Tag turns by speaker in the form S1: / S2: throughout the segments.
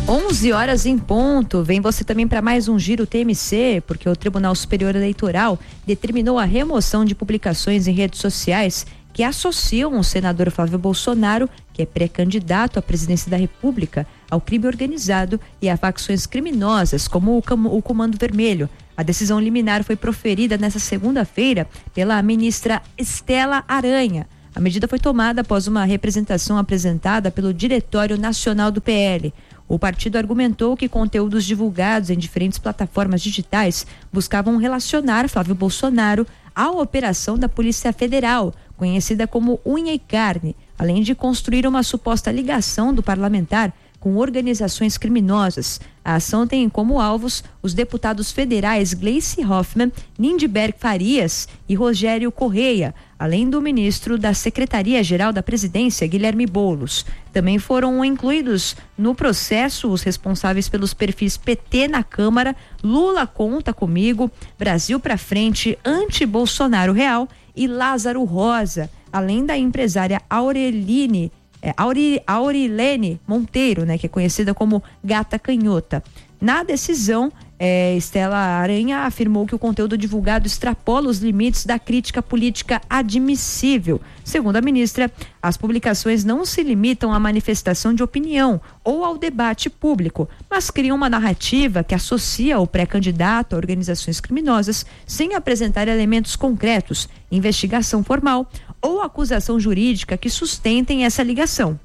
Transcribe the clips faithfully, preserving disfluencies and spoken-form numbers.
S1: onze horas em ponto. Vem você também para mais um Giro T M C, porque o Tribunal Superior Eleitoral determinou a remoção de publicações em redes sociais que associam o senador Flávio Bolsonaro, que é pré-candidato à presidência da República, ao crime organizado e a facções criminosas, como o Comando Vermelho. A decisão liminar foi proferida nesta segunda-feira pela ministra Estela Aranha. A medida foi tomada após uma representação apresentada pelo Diretório Nacional do P L. O partido argumentou que conteúdos divulgados em diferentes plataformas digitais buscavam relacionar Flávio Bolsonaro à operação da Polícia Federal, conhecida como Unha e Carne, além de construir uma suposta ligação do parlamentar com organizações criminosas. A ação tem como alvos os deputados federais Gleice Hoffmann, Lindbergh Farias e Rogério Correia, além do ministro da Secretaria-Geral da Presidência, Guilherme Boulos. Também foram incluídos no processo os responsáveis pelos perfis P T na Câmara, Lula Conta Comigo, Brasil pra Frente, Anti-Bolsonaro Real e Lázaro Rosa, além da empresária Aureline É, Auri, Aurilene Monteiro, né, que é conhecida como Gata Canhota. Na decisão, é, Estela Aranha afirmou que o conteúdo divulgado extrapola os limites da crítica política admissível. Segundo a ministra, as publicações não se limitam à manifestação de opinião ou ao debate público, mas criam uma narrativa que associa o pré-candidato a organizações criminosas sem apresentar elementos concretos, investigação formal ou acusação jurídica que sustentem essa ligação.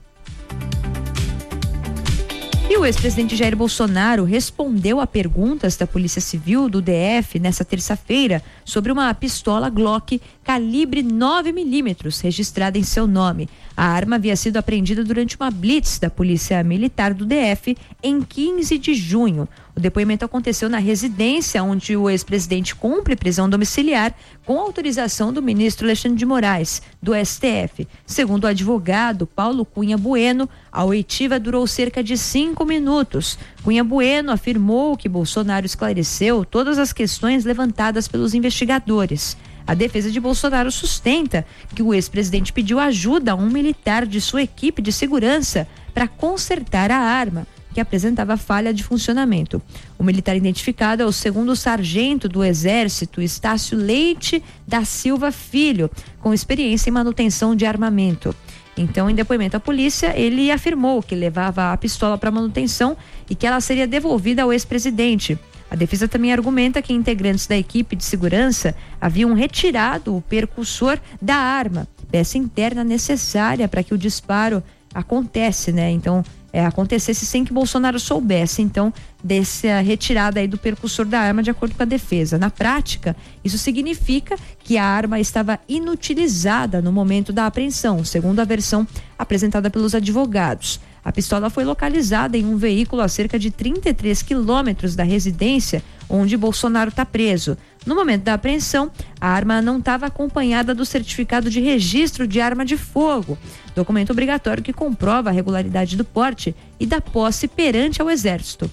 S1: E o ex-presidente Jair Bolsonaro respondeu a perguntas da Polícia Civil do D F nesta terça-feira sobre uma pistola Glock calibre nove milímetros registrada em seu nome. A arma havia sido apreendida durante uma blitz da Polícia Militar do D F em quinze de junho. O depoimento aconteceu na residência onde o ex-presidente cumpre prisão domiciliar com autorização do ministro Alexandre de Moraes, do S T F. Segundo o advogado Paulo Cunha Bueno, a oitiva durou cerca de cinco minutos. Cunha Bueno afirmou que Bolsonaro esclareceu todas as questões levantadas pelos investigadores. A defesa de Bolsonaro sustenta que o ex-presidente pediu ajuda a um militar de sua equipe de segurança para consertar a arma, que apresentava falha de funcionamento. O militar identificado é o segundo sargento do Exército, Estácio Leite da Silva Filho, com experiência em manutenção de armamento. Então, em depoimento à polícia, ele afirmou que levava a pistola para manutenção e que ela seria devolvida ao ex-presidente. A defesa também argumenta que integrantes da equipe de segurança haviam retirado o percussor da arma, peça interna necessária para que o disparo acontece, né? Então, é, acontecesse sem que Bolsonaro soubesse, então, dessa retirada aí do percussor da arma, de acordo com a defesa. Na prática, isso significa que a arma estava inutilizada no momento da apreensão, segundo a versão apresentada pelos advogados. A pistola foi localizada em um veículo a cerca de trinta e três quilômetros da residência onde Bolsonaro está preso. No momento da apreensão, a arma não estava acompanhada do certificado de registro de arma de fogo, documento obrigatório que comprova a regularidade do porte e da posse perante ao Exército.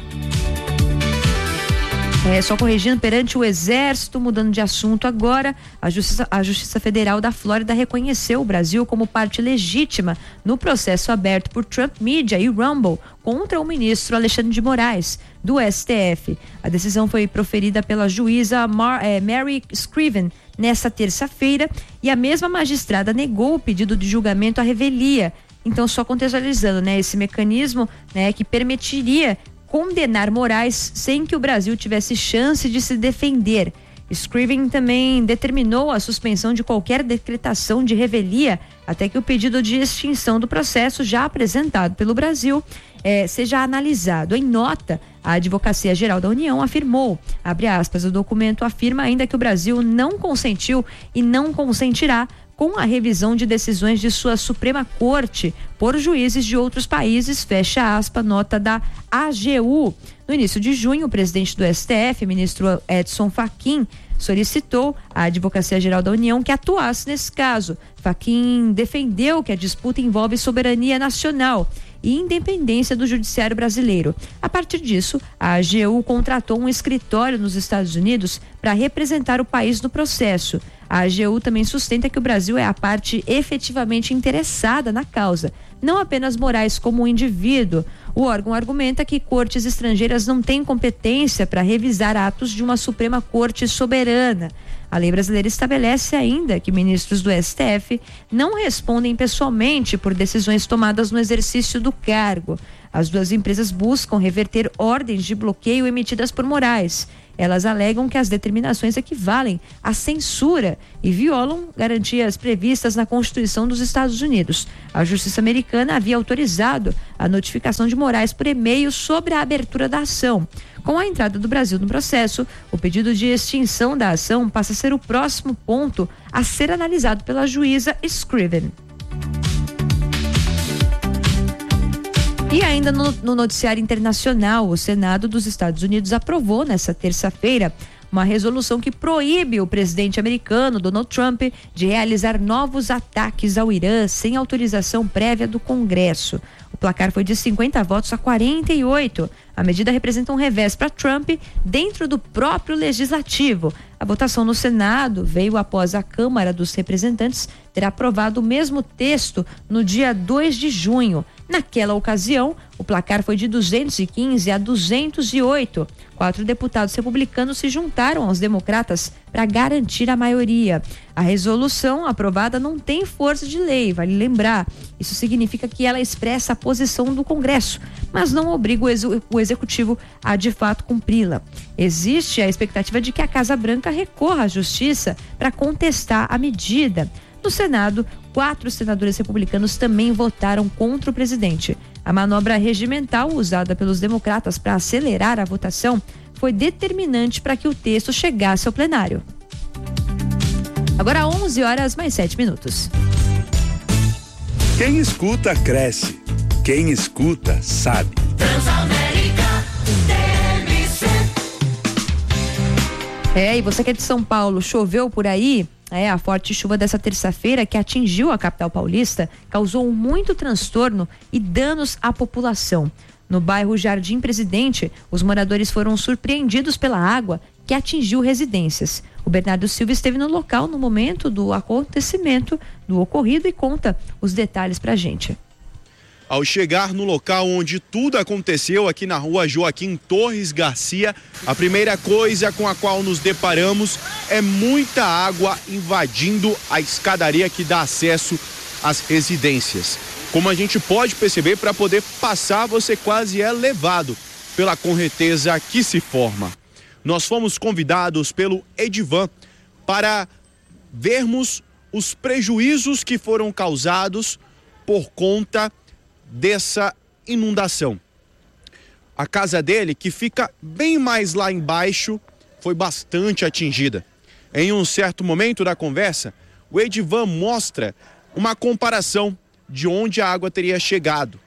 S1: É, só corrigindo, perante o Exército, mudando de assunto agora, a Justiça, a Justiça Federal da Flórida reconheceu o Brasil como parte legítima no processo aberto por Trump Media e Rumble contra o ministro Alexandre de Moraes, do S T F. A decisão foi proferida pela juíza Mar, é, Mary Scriven nesta terça-feira e a mesma magistrada negou o pedido de julgamento à revelia. Então, só contextualizando, né, esse mecanismo, né, que permitiria condenar Moraes sem que o Brasil tivesse chance de se defender. Scriven também determinou a suspensão de qualquer decretação de revelia até que o pedido de extinção do processo já apresentado pelo Brasil eh, seja analisado. Em nota, a Advocacia Geral da União afirmou, abre aspas, o documento afirma ainda que o Brasil não consentiu e não consentirá com a revisão de decisões de sua Suprema Corte por juízes de outros países, fecha aspas, nota da A G U. No início de junho, o presidente do S T F, ministro Edson Fachin, solicitou à Advocacia Geral da União que atuasse nesse caso. Fachin defendeu que a disputa envolve soberania nacional e independência do judiciário brasileiro. A partir disso, a A G U contratou um escritório nos Estados Unidos para representar o país no processo. A A G U também sustenta que o Brasil é a parte efetivamente interessada na causa, não apenas Moraes como um indivíduo. O órgão argumenta que cortes estrangeiras não têm competência para revisar atos de uma Suprema Corte soberana. A lei brasileira estabelece ainda que ministros do S T F não respondem pessoalmente por decisões tomadas no exercício do cargo. As duas empresas buscam reverter ordens de bloqueio emitidas por Moraes. Elas alegam que as determinações equivalem à censura e violam garantias previstas na Constituição dos Estados Unidos. A Justiça americana havia autorizado a notificação de Moraes por e-mail sobre a abertura da ação. Com a entrada do Brasil no processo, o pedido de extinção da ação passa a ser o próximo ponto a ser analisado pela juíza Scriven. E ainda no, no noticiário internacional, o Senado dos Estados Unidos aprovou nesta terça-feira uma resolução que proíbe o presidente americano Donald Trump de realizar novos ataques ao Irã sem autorização prévia do Congresso. O placar foi de cinquenta votos a quarenta e oito. A medida representa um revés para Trump dentro do próprio legislativo. A votação no Senado veio após a Câmara dos Representantes ter aprovado o mesmo texto no dia dois de junho. Naquela ocasião, o placar foi de duzentos e quinze a duzentos e oito. Quatro deputados republicanos se juntaram aos democratas para garantir a maioria. A resolução aprovada não tem força de lei, vale lembrar. Isso significa que ela expressa a posição do Congresso, mas não obriga o, ex- o executivo a de fato cumpri-la. Existe a expectativa de que a Casa Branca recorra à Justiça para contestar a medida. No Senado, quatro senadores republicanos também votaram contra o presidente. A manobra regimental usada pelos democratas para acelerar a votação foi determinante para que o texto chegasse ao plenário. Agora onze horas mais sete minutos.
S2: Quem escuta, cresce. Quem escuta, sabe.
S3: Transamérica T V C.
S1: É, e você que é de São Paulo, choveu por aí? É, a forte chuva dessa terça-feira que atingiu a capital paulista causou muito transtorno e danos à população. No bairro Jardim Presidente, os moradores foram surpreendidos pela água que atingiu residências. O Bernardo Silva esteve no local no momento do acontecimento do ocorrido e conta os detalhes pra gente.
S4: Ao chegar no local onde tudo aconteceu, aqui na rua Joaquim Torres Garcia, a primeira coisa com a qual nos deparamos é muita água invadindo a escadaria que dá acesso às residências. Como a gente pode perceber, para poder passar, você quase é levado pela correnteza que se forma. Nós fomos convidados pelo Edivan para vermos os prejuízos que foram causados por conta dessa inundação. A casa dele, que fica bem mais lá embaixo, foi bastante atingida. Em um certo momento da conversa, o Edivan mostra uma comparação de onde a água teria chegado.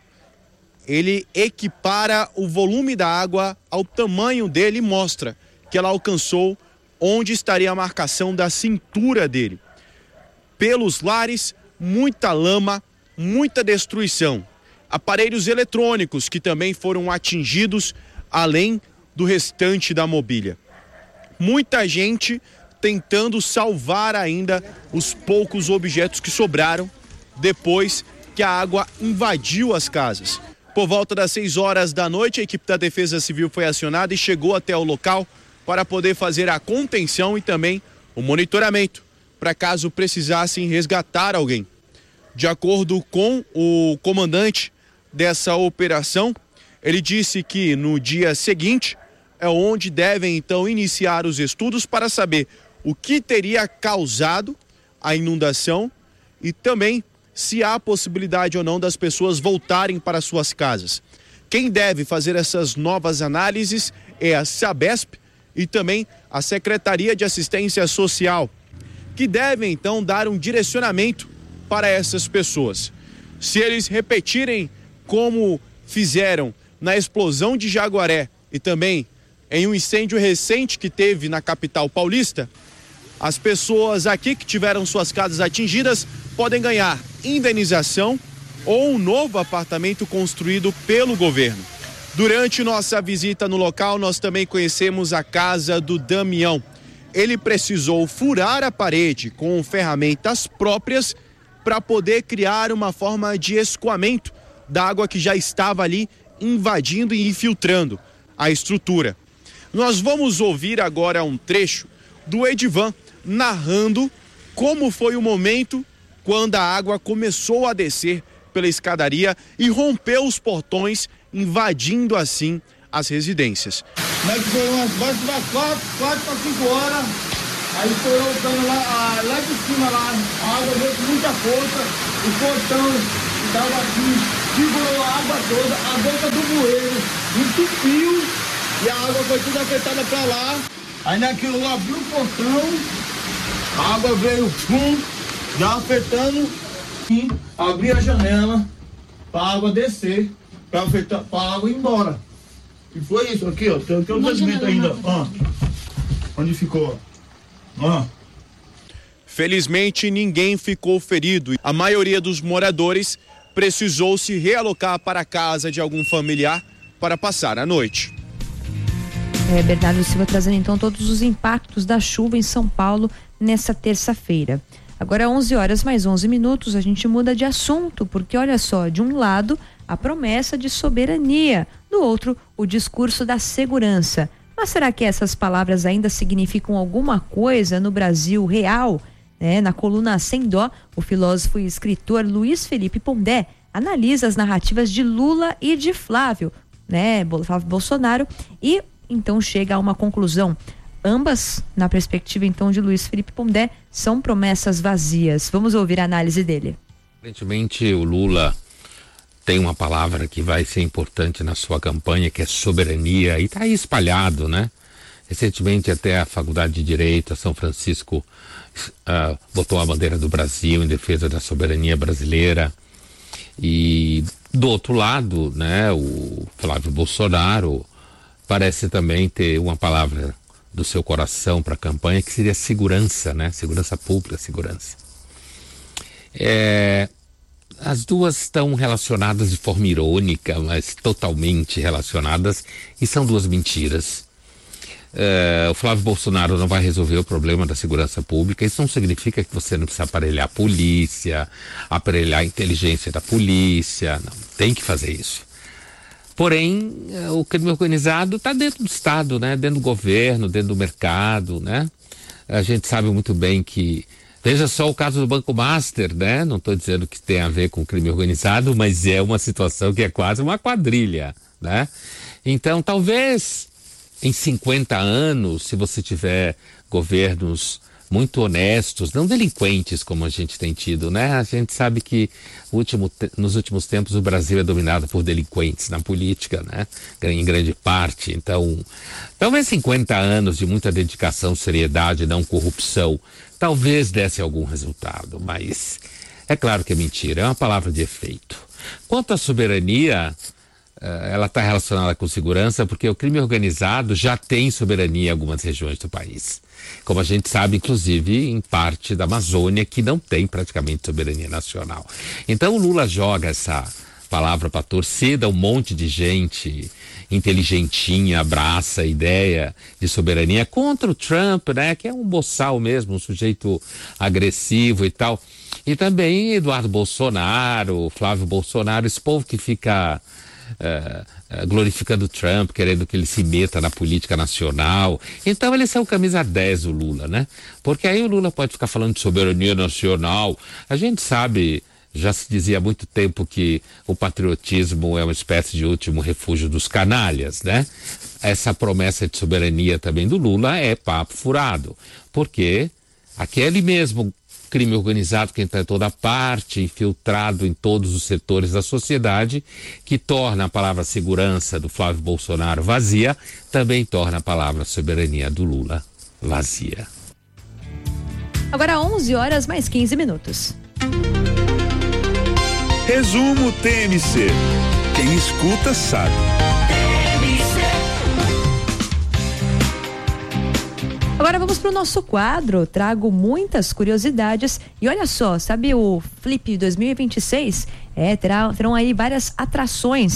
S4: Ele equipara o volume da água ao tamanho dele e mostra que ela alcançou onde estaria a marcação da cintura dele. Pelos lares, muita lama, muita destruição. Aparelhos eletrônicos que também foram atingidos, além do restante da mobília. Muita gente tentando salvar ainda os poucos objetos que sobraram depois que a água invadiu as casas. Por volta das seis horas da noite, a equipe da Defesa Civil foi acionada e chegou até o local para poder fazer a contenção e também o monitoramento, para caso precisassem resgatar alguém. De acordo com o comandante dessa operação, ele disse que no dia seguinte é onde devem então iniciar os estudos para saber o que teria causado a inundação e também se há possibilidade ou não das pessoas voltarem para suas casas. Quem deve fazer essas novas análises é a Sabesp e também a Secretaria de Assistência Social, que devem então dar um direcionamento para essas pessoas. Se eles repetirem como fizeram na explosão de Jaguaré e também em um incêndio recente que teve na capital paulista, as pessoas aqui que tiveram suas casas atingidas podem ganhar indenização ou um novo apartamento construído pelo governo. Durante nossa visita no local, nós também conhecemos a casa do Damião. ele precisou furar a parede com ferramentas próprias para poder criar uma forma de escoamento da água que já estava ali invadindo e infiltrando a estrutura. Nós vamos ouvir agora um trecho do Edivan narrando como foi o momento quando a água começou a descer pela escadaria e rompeu os portões, invadindo assim as residências.
S5: Mas foi umas quatro, quatro para cinco horas, aí estourou o cano lá, lá de cima, lá, a água veio com muita força, o portão estava aqui, segurou a água toda, a boca do bueiro entupiu e a água foi tudo afetada para lá. Aí naquilo eu abri o portão, a água veio, pum, já afetando, e abri a janela para a água descer, para afetar, para a água ir embora. E foi isso aqui, ó. Tem, tem um documento ainda, ó. Onde ficou? Ó.
S4: Felizmente, ninguém ficou ferido. A maioria dos moradores precisou se realocar para a casa de algum familiar para passar a noite.
S1: É, Bernardo Silva trazendo então todos os impactos da chuva em São Paulo nessa terça-feira. Agora onze horas mais onze minutos, a gente muda de assunto, porque olha só, de um lado a promessa de soberania, do outro o discurso da segurança. Mas será que essas palavras ainda significam alguma coisa no Brasil real? É, na coluna Sem Dó, o filósofo e escritor Luiz Felipe Pondé analisa as narrativas de Lula e de Flávio, né, Flávio Bolsonaro, e então chega a uma conclusão. Ambas, na perspectiva então de Luiz Felipe Pondé, são promessas vazias. Vamos ouvir a análise dele.
S6: Aparentemente o Lula tem uma palavra que vai ser importante na sua campanha, que é soberania, e está aí espalhado, né? Recentemente até a Faculdade de Direito, a São Francisco, uh, botou a bandeira do Brasil em defesa da soberania brasileira. E do outro lado, né, o Flávio Bolsonaro parece também ter uma palavra do seu coração para a campanha, que seria segurança, né? Segurança pública, segurança. É... As duas estão relacionadas de forma irônica, mas totalmente relacionadas, e são duas mentiras. É, o Flávio Bolsonaro não vai resolver o problema da segurança pública. Isso não significa que você não precisa aparelhar a polícia, aparelhar a inteligência da polícia. Não, tem que fazer isso. Porém, o crime organizado está dentro do Estado, né? Dentro do governo, dentro do mercado, né? A gente sabe muito bem que... Veja só o caso do Banco Master, né? Não estou dizendo que tem a ver com crime organizado, mas é uma situação que é quase uma quadrilha, né? Então, talvez em cinquenta anos, se você tiver governos muito honestos, não delinquentes como a gente tem tido, né? A gente sabe que último te- nos últimos tempos o Brasil é dominado por delinquentes na política, né? Em grande parte. Então, talvez cinquenta anos de muita dedicação, seriedade, não corrupção, talvez desse algum resultado, mas é claro que é mentira, é uma palavra de efeito. Quanto à soberania, ela está relacionada com segurança, porque o crime organizado já tem soberania em algumas regiões do país. Como a gente sabe, inclusive, em parte da Amazônia, que não tem praticamente soberania nacional. Então o Lula joga essa palavra para a torcida, um monte de gente inteligentinha abraça a ideia de soberania contra o Trump, né, que é um boçal mesmo, um sujeito agressivo e tal. E também Eduardo Bolsonaro, Flávio Bolsonaro, esse povo que fica uh, uh, glorificando o Trump, querendo que ele se meta na política nacional. Então eles são camisa dez, o Lula, né? Porque aí o Lula pode ficar falando de soberania nacional. A gente sabe... Já se dizia há muito tempo que o patriotismo é uma espécie de último refúgio dos canalhas, né? Essa promessa de soberania também do Lula é papo furado, porque aquele mesmo crime organizado que entra em toda parte, infiltrado em todos os setores da sociedade, que torna a palavra segurança do Flávio Bolsonaro vazia, também torna a palavra soberania do Lula vazia.
S1: Agora onze horas mais quinze minutos.
S2: Resumo T M C. Quem escuta sabe.
S1: Agora vamos para o nosso quadro. Trago muitas curiosidades. E olha só, sabe o Flip dois mil e vinte e seis? É, terá, terão aí várias atrações.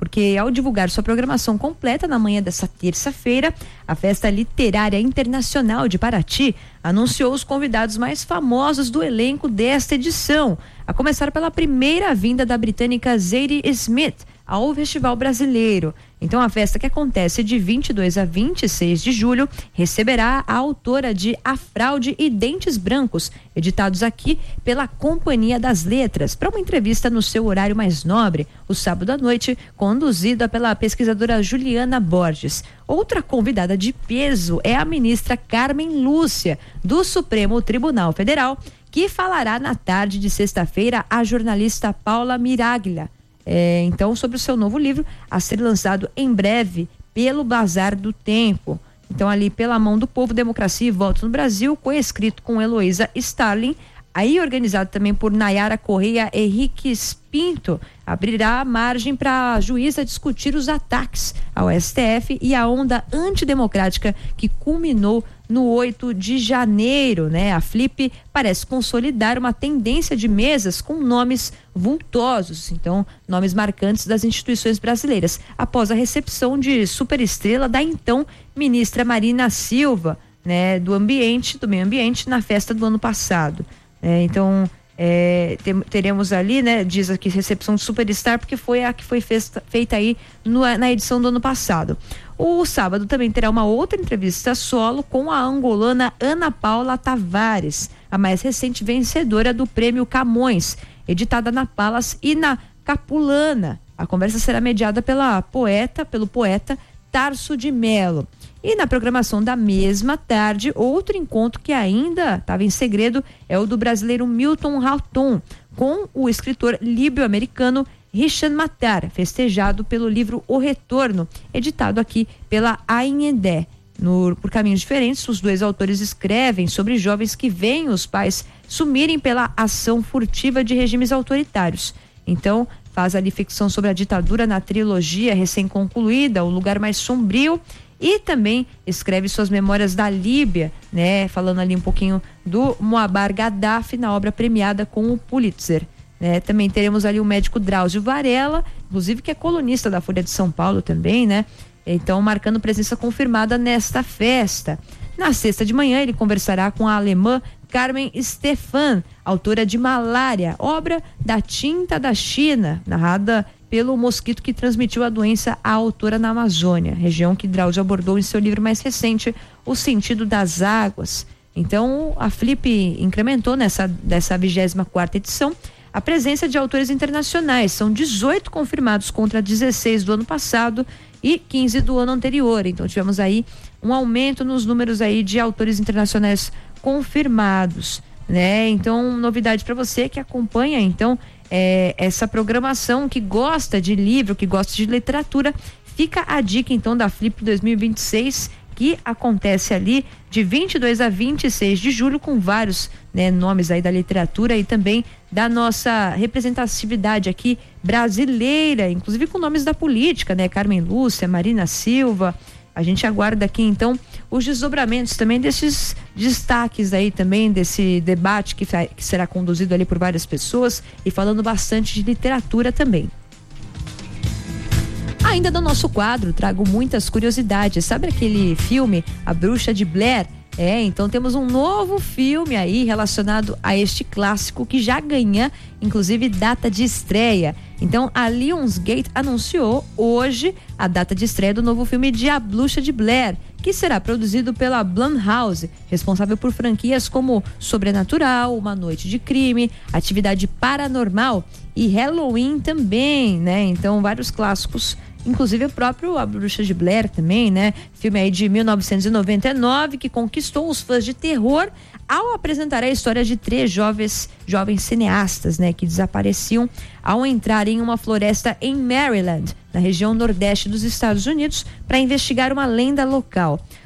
S1: porque ao divulgar sua programação completa na manhã dessa terça-feira, a Festa Literária Internacional de Paraty anunciou os convidados mais famosos do elenco desta edição, a começar pela primeira vinda da britânica Zadie Smith ao Festival Brasileiro. Então, a festa, que acontece de vinte e dois a vinte e seis de julho, receberá a autora de A Fraude e Dentes Brancos, editados aqui pela Companhia das Letras, para uma entrevista no seu horário mais nobre, o sábado à noite, conduzida pela pesquisadora Juliana Borges. Outra convidada de peso é a ministra Carmen Lúcia, do Supremo Tribunal Federal, que falará na tarde de sexta-feira à jornalista Paula Miraglia. É, então, sobre o seu novo livro, a ser lançado em breve pelo Bazar do Tempo. Então, ali, Pela Mão do Povo, Democracia e Voto no Brasil, coescrito com Heloísa Starling, aí organizado também por Nayara Correia Henriques Pinto, abrirá margem para a juíza discutir os ataques ao S T F e a onda antidemocrática que culminou no oito de janeiro, né? A Flip parece consolidar uma tendência de mesas com nomes vultosos, então nomes marcantes das instituições brasileiras, após a recepção de superestrela da então ministra Marina Silva, né, do ambiente, do meio ambiente, na festa do ano passado. É, então é, tem, teremos ali, né, diz aqui recepção de superstar, porque foi a que foi festa, feita aí no, na edição do ano passado. O sábado também terá uma outra entrevista solo com a angolana Ana Paula Tavares, a mais recente vencedora do Prêmio Camões, editada na Palas e na Capulana. A conversa será mediada pela poeta, pelo poeta Tarso de Melo. E na programação da mesma tarde, outro encontro que ainda estava em segredo é o do brasileiro Milton Houghton, com o escritor líbio-americano Hicham Matar, festejado pelo livro O Retorno, editado aqui pela Anhemdé. No, por caminhos diferentes, os dois autores escrevem sobre jovens que veem os pais sumirem pela ação furtiva de regimes autoritários. Então, faz ali ficção sobre a ditadura na trilogia recém-concluída, O Lugar Mais Sombrio, e também escreve suas memórias da Líbia, né? Falando ali um pouquinho do Muammar Gaddafi na obra premiada com o Pulitzer. Né? Também teremos ali o médico Drauzio Varela, inclusive que é colunista da Folha de São Paulo também, né? Então, marcando presença confirmada nesta festa. Na sexta de manhã, ele conversará com a alemã Carmen Stephan, autora de Malária, obra da tinta da China, narrada pelo mosquito que transmitiu a doença à autora na Amazônia, região que Drauzio abordou em seu livro mais recente, O Sentido das Águas. Então, a Flip incrementou nessa dessa vigésima quarta edição a presença de autores internacionais. São dezoito confirmados contra dezesseis do ano passado e quinze do ano anterior. Então, tivemos aí um aumento nos números aí de autores internacionais confirmados, né? Então, novidade para você que acompanha, então, é, essa programação, que gosta de livro, que gosta de literatura, fica a dica, então, da Flip dois mil e vinte e seis, que acontece ali de vinte e dois a vinte e seis de julho, com vários, né, nomes aí da literatura e também da nossa representatividade aqui brasileira, inclusive com nomes da política, né? Carmen Lúcia, Marina Silva. A gente aguarda aqui, então, os desdobramentos também desses destaques aí também, desse debate que, que será conduzido ali por várias pessoas e falando bastante de literatura também. Ainda no nosso quadro, trago muitas curiosidades. Sabe aquele filme A Bruxa de Blair? É, então temos um novo filme aí relacionado a este clássico que já ganha, inclusive, data de estreia. Então, a Lionsgate anunciou hoje a data de estreia do novo filme de A Bruxa de Blair, que será produzido pela Blumhouse, responsável por franquias como Sobrenatural, Uma Noite de Crime, Atividade Paranormal e Halloween também, né? Então, vários clássicos, inclusive o próprio A Bruxa de Blair também, né? Filme aí de mil novecentos e noventa e nove que conquistou os fãs de terror ao apresentar a história de três jovens, jovens cineastas, né? Que desapareciam ao entrar em uma floresta em Maryland, na região nordeste dos Estados Unidos, para investigar uma lenda local.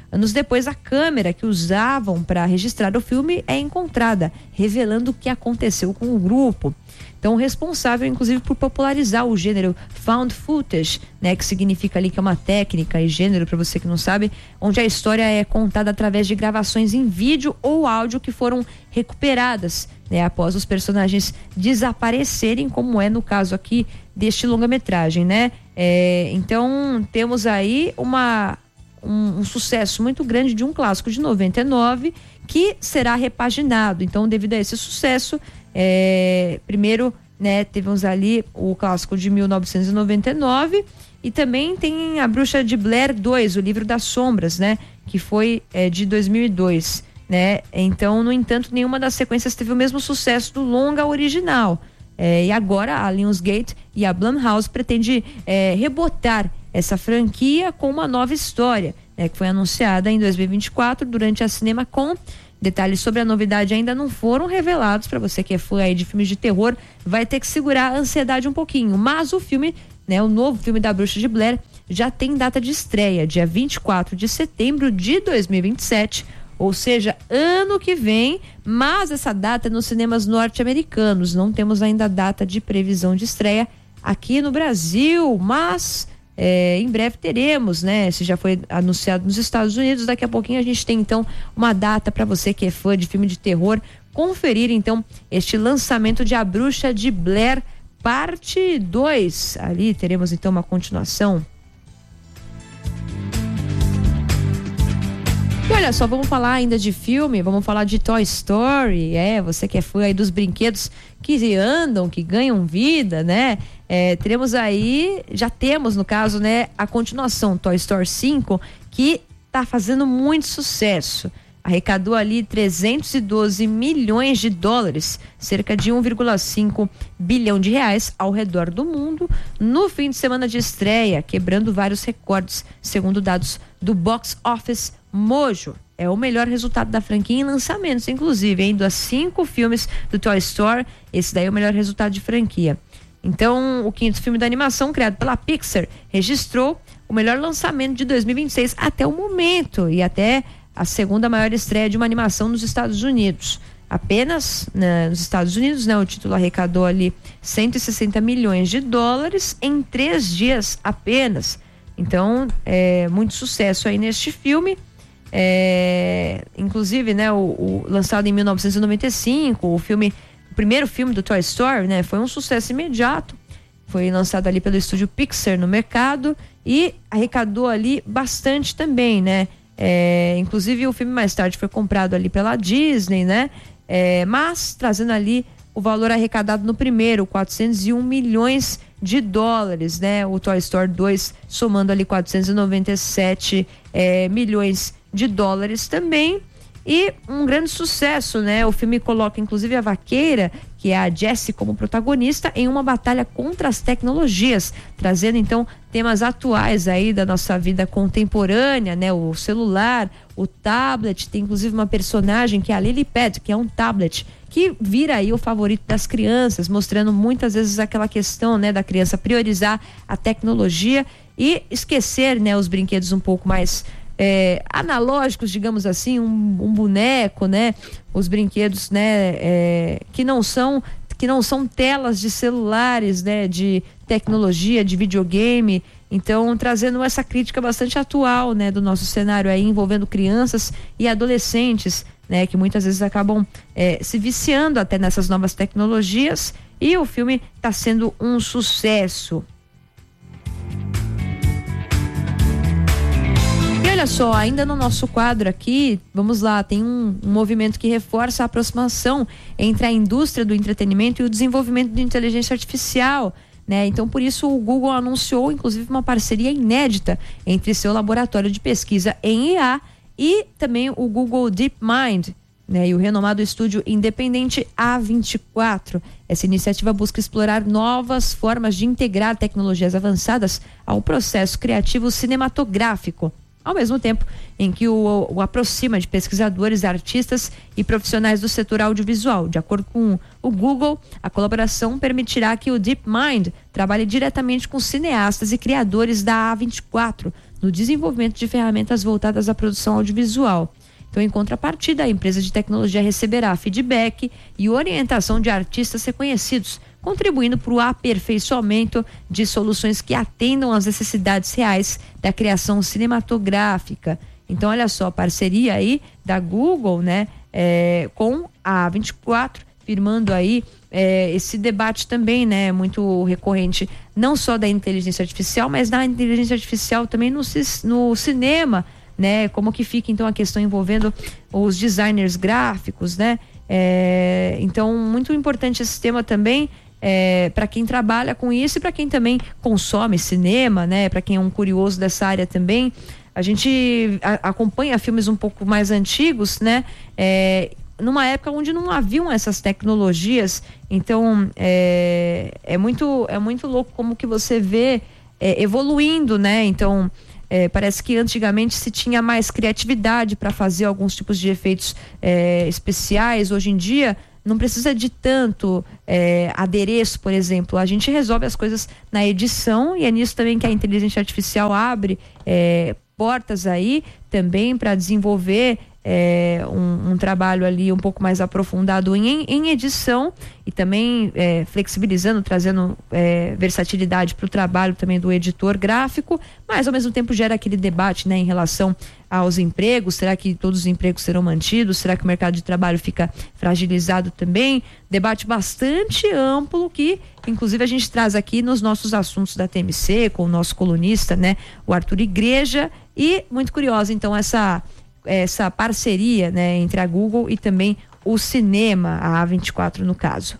S1: Anos depois, a câmera que usavam para registrar o filme é encontrada, revelando o que aconteceu com o grupo. Então, responsável, inclusive, por popularizar o gênero found footage, né, que significa ali que é uma técnica e gênero, para você que não sabe, onde a história é contada através de gravações em vídeo ou áudio que foram recuperadas, né, após os personagens desaparecerem, como é no caso aqui deste longa-metragem, né? É, então, temos aí uma, um, um sucesso muito grande de um clássico de noventa e nove que será repaginado. Então, devido a esse sucesso, É, primeiro, né, tivemos ali o clássico de mil novecentos e noventa e nove e também tem a Bruxa de Blair dois, o Livro das Sombras, né, que foi é, de dois mil e dois, né? Então, no entanto, nenhuma das sequências teve o mesmo sucesso do longa original. É, e agora a Lionsgate e a Blumhouse pretende é, rebotar essa franquia com uma nova história, né, que foi anunciada em dois mil e vinte e quatro durante a CinemaCon. Detalhes sobre a novidade ainda não foram revelados. Para você que é fã aí de filmes de terror, vai ter que segurar a ansiedade um pouquinho. Mas o filme, né, o novo filme da Bruxa de Blair, já tem data de estreia, dia vinte e quatro de setembro de dois mil e vinte e sete, ou seja, ano que vem, mas essa data é nos cinemas norte-americanos. Não temos ainda a data de previsão de estreia aqui no Brasil, mas É, em breve teremos, né? Se já foi anunciado nos Estados Unidos, daqui a pouquinho a gente tem então uma data para você que é fã de filme de terror conferir então este lançamento de A Bruxa de Blair parte dois. Ali teremos então uma continuação. E olha só, vamos falar ainda de filme, vamos falar de Toy Story, é, você que é fã aí dos brinquedos que andam, que ganham vida, né? É, teremos aí, já temos no caso, né, a continuação, Toy Story cinco, que tá fazendo muito sucesso. Arrecadou ali trezentos e doze milhões de dólares, cerca de um vírgula cinco bilhão de reais ao redor do mundo, no fim de semana de estreia, quebrando vários recordes, segundo dados do Box Office Mojo. É o melhor resultado da franquia em lançamentos, inclusive, hein? Dos cinco filmes do Toy Story, esse daí é o melhor resultado de franquia. Então, o quinto filme da animação, criado pela Pixar, registrou o melhor lançamento de dois mil e vinte e seis até o momento e até a segunda maior estreia de uma animação nos Estados Unidos. Apenas, né, nos Estados Unidos, né, o título arrecadou ali cento e sessenta milhões de dólares em três dias apenas. Então, é muito sucesso aí neste filme. É, inclusive, né, o, o lançado em mil novecentos e noventa e cinco, o filme, o primeiro filme do Toy Story, né, foi um sucesso imediato. Foi lançado ali pelo estúdio Pixar no mercado e arrecadou ali bastante também, né? É, inclusive o filme mais tarde foi comprado ali pela Disney, né? É, mas trazendo ali o valor arrecadado no primeiro, quatrocentos e um milhões de dólares, né? O Toy Story dois somando ali quatrocentos e noventa e sete é, milhões de dólares também. E um grande sucesso, né? O filme coloca inclusive a vaqueira, que é a Jessie, como protagonista em uma batalha contra as tecnologias, trazendo então temas atuais aí da nossa vida contemporânea, né? O celular, o tablet, tem inclusive uma personagem que é a Lilypad, que é um tablet, que vira aí o favorito das crianças, mostrando muitas vezes aquela questão, né, da criança priorizar a tecnologia e esquecer, né, os brinquedos um pouco mais É, analógicos, digamos assim, um, um boneco, né? Os brinquedos, né? É, que não são que não são telas de celulares, né? De tecnologia, de videogame. Então, trazendo essa crítica bastante atual, né? Do nosso cenário aí, envolvendo crianças e adolescentes, né? Que muitas vezes acabam é, se viciando até nessas novas tecnologias, e o filme está sendo um sucesso. Olha só, ainda no nosso quadro aqui, vamos lá, tem um, um movimento que reforça a aproximação entre a indústria do entretenimento e o desenvolvimento de inteligência artificial, né? Então, por isso, o Google anunciou, inclusive, uma parceria inédita entre seu laboratório de pesquisa em I A e também o Google DeepMind, né? E o renomado estúdio independente A vinte e quatro. Essa iniciativa busca explorar novas formas de integrar tecnologias avançadas ao processo criativo cinematográfico. ao mesmo tempo em que o, o aproxima de pesquisadores, artistas e profissionais do setor audiovisual. De acordo com o Google, a colaboração permitirá que o DeepMind trabalhe diretamente com cineastas e criadores da A vinte e quatro no desenvolvimento de ferramentas voltadas à produção audiovisual. Então, em contrapartida, a empresa de tecnologia receberá feedback e orientação de artistas reconhecidos, contribuindo para o aperfeiçoamento de soluções que atendam às necessidades reais da criação cinematográfica. Então, olha só, parceria aí da Google, né, é, com a A vinte e quatro, firmando aí é, esse debate também, né, muito recorrente, não só da inteligência artificial, mas da inteligência artificial também no, no cinema, né, como que fica então a questão envolvendo os designers gráficos, né? É, então, muito importante esse tema também, é, para quem trabalha com isso e para quem também consome cinema, né? Para quem é um curioso dessa área também. A gente a, acompanha filmes um pouco mais antigos, né? É, numa época onde não haviam essas tecnologias, então é, é muito é muito louco como que você vê é, evoluindo, né? Então É, parece que antigamente se tinha mais criatividade para fazer alguns tipos de efeitos é, especiais. Hoje em dia não precisa de tanto é, adereço, por exemplo. A gente resolve as coisas na edição e é nisso também que a inteligência artificial abre é, portas aí também para desenvolver é, um, um trabalho ali um pouco mais aprofundado em, em edição e também é, flexibilizando, trazendo é, versatilidade para o trabalho também do editor gráfico, mas ao mesmo tempo gera aquele debate, né, em relação aos empregos. Será que todos os empregos serão mantidos? Será que o mercado de trabalho fica fragilizado também? Debate bastante amplo que inclusive a gente traz aqui nos nossos assuntos da T M C com o nosso colunista, né, o Arthur Igreja. E muito curiosa então essa essa parceria, né, entre a Google e também o cinema, a A vinte e quatro no caso.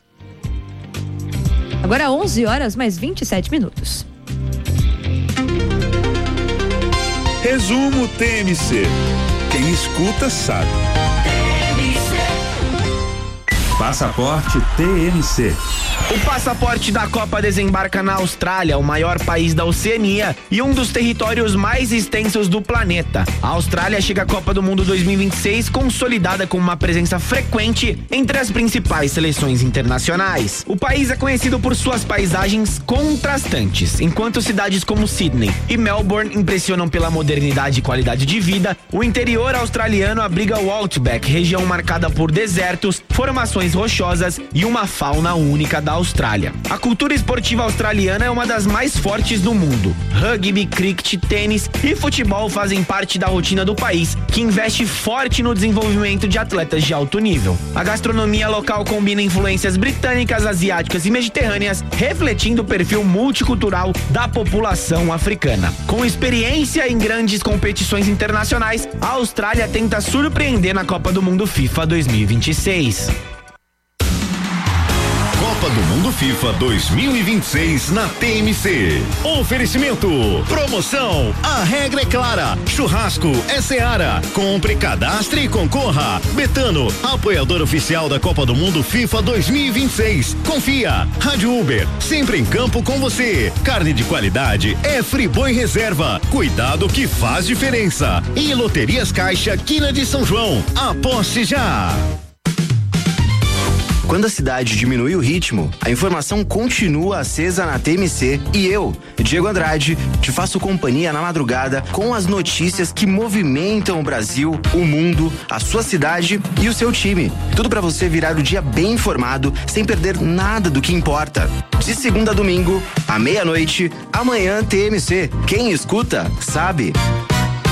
S1: Agora onze horas mais vinte e sete minutos.
S2: Resumo T M C. Quem escuta sabe. Passaporte T M C.
S7: O passaporte da Copa desembarca na Austrália, o maior país da Oceania e um dos territórios mais extensos do planeta. A Austrália chega à Copa do Mundo dois mil e vinte e seis consolidada com uma presença frequente entre as principais seleções internacionais. O país é conhecido por suas paisagens contrastantes. Enquanto cidades como Sydney e Melbourne impressionam pela modernidade e qualidade de vida, o interior australiano abriga o Outback, região marcada por desertos, formações rochosas e uma fauna única da Austrália. A cultura esportiva australiana é uma das mais fortes do mundo. Rugby, cricket, tênis e futebol fazem parte da rotina do país, que investe forte no desenvolvimento de atletas de alto nível. A gastronomia local combina influências britânicas, asiáticas e mediterrâneas, refletindo o perfil multicultural da população africana. Com experiência em grandes competições internacionais, a Austrália tenta surpreender na Copa do Mundo FIFA dois mil e vinte e seis.
S8: Copa do Mundo FIFA dois mil e vinte e seis na T M C. Oferecimento. Promoção. A regra é clara. Churrasco é Seara. Compre, cadastre e concorra. Betano, apoiador oficial da Copa do Mundo FIFA dois mil e vinte e seis. Confia. Rádio Uber, sempre em campo com você. Carne de qualidade é Friboi Reserva. Cuidado que faz diferença. E Loterias Caixa, Quina de São João. Aposte já.
S9: Quando a cidade diminui o ritmo, a informação continua acesa na T M C e eu, Diego Andrade, te faço companhia na madrugada com as notícias que movimentam o Brasil, o mundo, a sua cidade e o seu time. Tudo para você virar o dia bem informado, sem perder nada do que importa. De segunda a domingo, à meia-noite, amanhã T M C. Quem escuta, sabe.